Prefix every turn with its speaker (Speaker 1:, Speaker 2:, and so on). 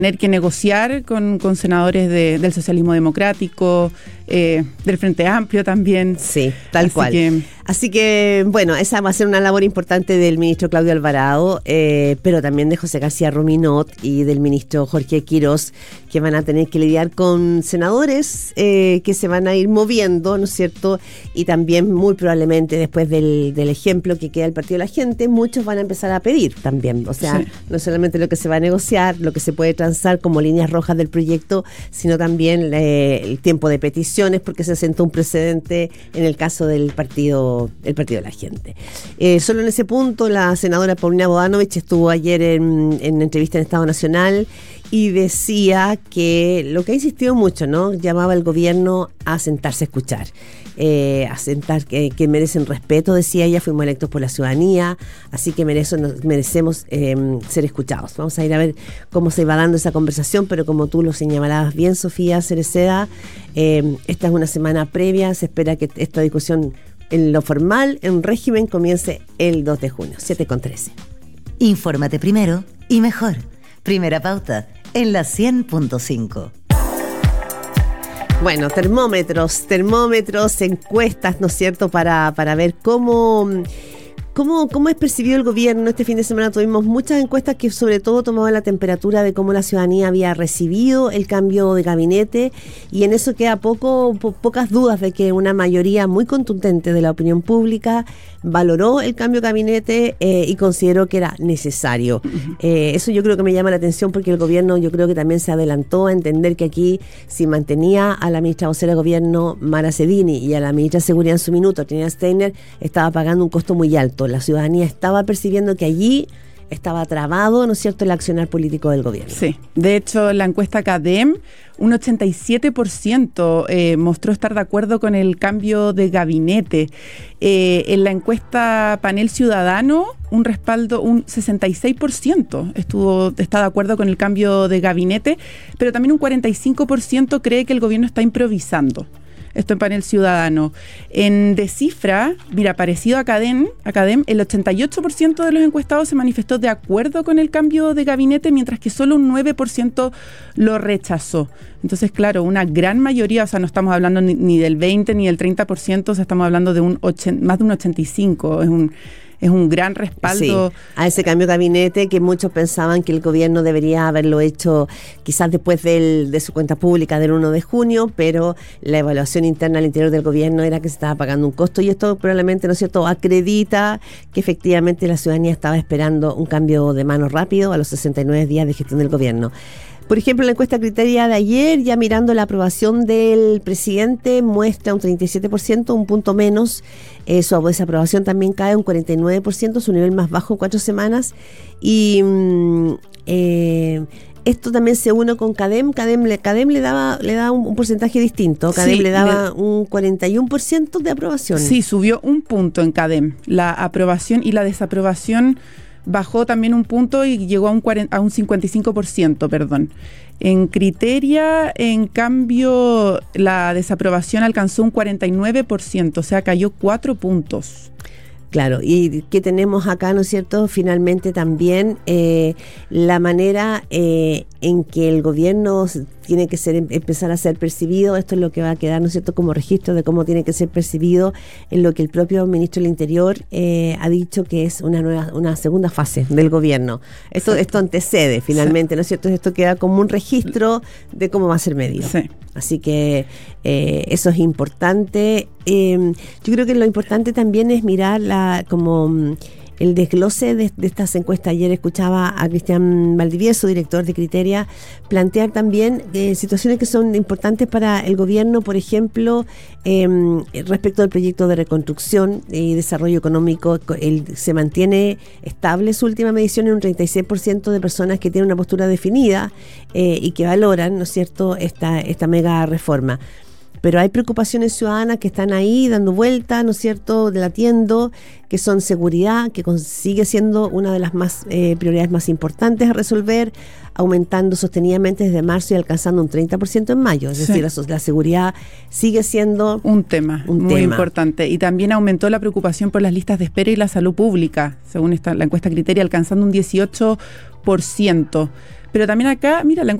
Speaker 1: tener que negociar con senadores del socialismo democrático, del Frente Amplio también.
Speaker 2: Sí, tal cual. Así que, bueno, esa va a ser una labor importante del ministro Claudio Alvarado, pero también de José García Ruminot y del ministro Jorge Quirós, que van a tener que lidiar con senadores que se van a ir moviendo, ¿no es cierto? Y también, muy probablemente, después del ejemplo que queda el Partido de la Gente, muchos van a empezar a pedir también. O sea, no solamente lo que se va a negociar, lo que se puede transar como líneas rojas del proyecto, sino también el tiempo de peticiones, porque se sentó un precedente en el caso del Partido de la Gente. Solo en ese punto, la senadora Paulina Bodanovich estuvo ayer en entrevista en Estado Nacional y decía que lo que ha insistido mucho, ¿no? Llamaba al gobierno a sentarse a escuchar. Que merecen respeto, decía ella, fuimos electos por la ciudadanía, así que merecemos ser escuchados. Vamos a ir a ver cómo se va dando esa conversación, pero como tú lo señalabas bien, Sofía Cereceda, esta es una semana previa, se espera que esta discusión en lo formal, en régimen, comience el 2 de junio, 7:13.
Speaker 3: Infórmate primero y mejor. Primera Pauta, en la 100.5.
Speaker 2: Bueno, termómetros, encuestas, ¿no es cierto?, para ver cómo es percibido el gobierno. Este fin de semana tuvimos muchas encuestas que sobre todo tomaban la temperatura de cómo la ciudadanía había recibido el cambio de gabinete, y en eso queda pocas dudas de que una mayoría muy contundente de la opinión pública valoró el cambio de gabinete y consideró que era necesario. Eso yo creo que me llama la atención, porque el gobierno yo creo que también se adelantó a entender que aquí, si mantenía a la ministra vocera de gobierno Mara Cedini y a la ministra de Seguridad en su minuto, Trinidad Steiner, estaba pagando un costo muy alto. La ciudadanía estaba percibiendo que allí estaba trabado, ¿no es cierto?, el accionar político del gobierno.
Speaker 1: Sí, de hecho, la encuesta CADEM, un 87% mostró estar de acuerdo con el cambio de gabinete. En la encuesta Panel Ciudadano, un 66% está de acuerdo con el cambio de gabinete, pero también un 45% cree que el gobierno está improvisando. Esto en Panel Ciudadano. En Descifra, mira, parecido a CADEM, el 88% de los encuestados se manifestó de acuerdo con el cambio de gabinete, mientras que solo un 9% lo rechazó. Entonces, claro, una gran mayoría, o sea, no estamos hablando ni del 20 ni del 30%, o sea, estamos hablando de más de un 85%, es un gran respaldo.
Speaker 2: Sí, a ese cambio de gabinete que muchos pensaban que el gobierno debería haberlo hecho quizás después de su cuenta pública del 1 de junio, pero la evaluación interna al interior del gobierno era que se estaba pagando un costo, y esto probablemente, ¿no es cierto?, acredita que efectivamente la ciudadanía estaba esperando un cambio de mano rápido a los 69 días de gestión del gobierno. Por ejemplo, la encuesta Criteria de ayer, ya mirando la aprobación del presidente, muestra un 37%, un punto menos. Su desaprobación también cae un 49%, su nivel más bajo en 4 semanas. Y esto también se une con CADEM. CADEM le da un porcentaje distinto. CADEM le daba un 41% de aprobación.
Speaker 1: Sí, subió un punto en CADEM. La aprobación y la desaprobación bajó también un punto y llegó a un 55%, perdón. En Criteria, en cambio, la desaprobación alcanzó un 49%, o sea, cayó 4 puntos.
Speaker 2: Claro, y que tenemos acá, ¿no es cierto?, finalmente también la manera en que el gobierno tiene que empezar a ser percibido. Esto es lo que va a quedar, ¿no es cierto?, como registro de cómo tiene que ser percibido, en lo que el propio ministro del Interior ha dicho que es una segunda fase del gobierno. Esto antecede finalmente, ¿no es cierto? Esto queda como un registro de cómo va a ser medido. Sí. Así que eso es importante. Yo creo que lo importante también es mirar como el desglose de estas encuestas. Ayer escuchaba a Cristian Valdivieso, director de Criteria, plantear también situaciones que son importantes para el gobierno, por ejemplo, respecto al proyecto de reconstrucción y desarrollo económico. Se mantiene estable su última medición en un 36% de personas que tienen una postura definida y que valoran, ¿no es cierto?, esta mega reforma. Pero hay preocupaciones ciudadanas que están ahí dando vuelta, ¿no es cierto?, latiendo, que son seguridad, que sigue siendo una de las prioridades más importantes a resolver, aumentando sostenidamente desde marzo y alcanzando un 30% en mayo. Es decir, la seguridad sigue siendo
Speaker 1: un tema muy importante. Y también aumentó la preocupación por las listas de espera y la salud pública, según la encuesta Criteria, alcanzando un 18%. Pero también acá, mira, la